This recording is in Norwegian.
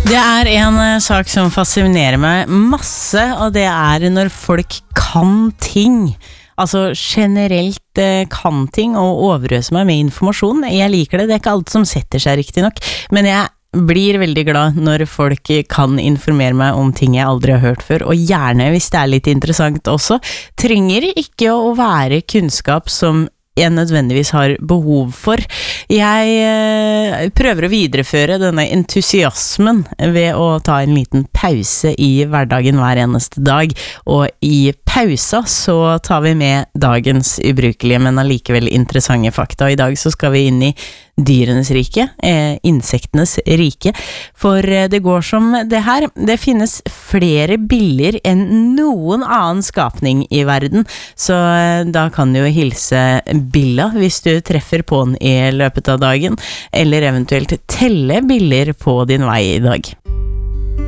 Det en sak som fascinerer meg masse, og det når folk kan ting. Altså generelt kan ting og overøser meg med informasjon. Jeg liker det, det ikke alt som setter seg riktig nok, men jeg blir veldig glad når folk kan informere meg om ting jeg aldri har hørt før, og gjerne hvis det litt interessant også. Trenger ikke å være kunnskap som jeg nødvendigvis har behov for. Jeg prøver å videreføre denne entusiasmen ved å ta en liten pause i hverdagen hver eneste dag, og i pausa så tar vi med dagens ubrukelige, men allikevel interessante fakta. I dag så skal vi inn i dyrenes rike, insektenes rike, for det går som det her. Det finnes flere biller enn noen annen skapning i verden, så da kan du jo hilse billa hvis du treffer på den i løpet av dagen, eller eventuelt telle biller på din vei i dag.